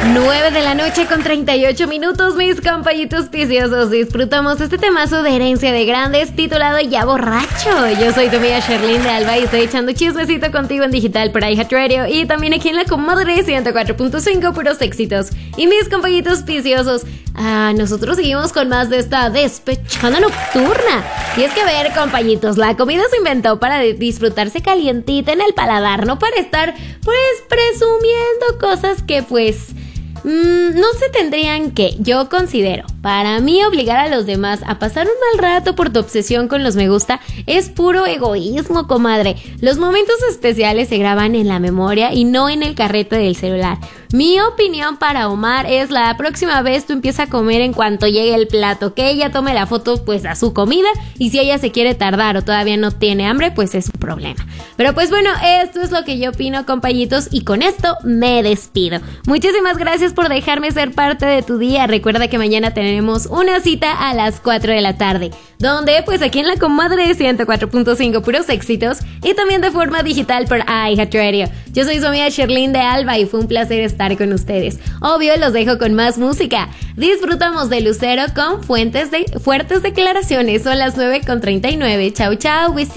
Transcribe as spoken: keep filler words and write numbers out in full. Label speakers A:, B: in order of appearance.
A: nueve de la noche con treinta y ocho minutos, mis compañitos viciosos. Disfrutamos este temazo de Herencia de Grandes titulado Ya Borracho. Yo soy tu amiga Sherlyn de Alba y estoy echando chismecito contigo en digital por iHeartRadio y también aquí en la comadre ciento cuatro punto cinco, puros éxitos. Y mis compañitos viciosos, ah, nosotros seguimos con más de esta despechada nocturna. Y es que, a ver, compañitos, la comida se inventó para disfrutarse calientita en el paladar, no para estar, pues, presumiendo cosas que, pues... Mm, no se tendrían que, yo considero, para mí obligar a los demás a pasar un mal rato por tu obsesión con los me gusta es puro egoísmo, comadre. Los momentos especiales se graban en la memoria y no en el carrete del celular. Mi opinión para Omar es la próxima vez tú empieza a comer en cuanto llegue el plato, que ella tome la foto pues a su comida y si ella se quiere tardar o todavía no tiene hambre pues es su problema. Pero pues bueno, esto es lo que yo opino, compañitos, y con esto me despido. Muchísimas gracias por dejarme ser parte de tu día. Recuerda que mañana tenemos una cita a las cuatro de la tarde, donde pues aquí en la comadre ciento cuatro punto cinco, puros éxitos, y también de forma digital por iHeartRadio. Yo soy su amiga Sherlyn de Alba y fue un placer estar con ustedes. Obvio, los dejo con más música. Disfrutamos de Lucero con fuentes de, fuertes declaraciones. Son las nueve con treinta y nueve. Chau, chau.